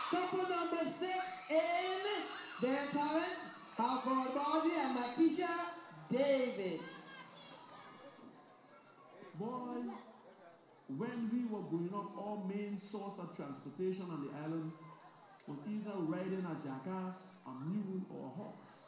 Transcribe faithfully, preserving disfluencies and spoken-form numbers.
Couple number six in their talent, Halford Bargy and Makisha Davis. Boy, when we were growing up, our main source of transportation on the island was either riding a jackass, a mule, or a horse.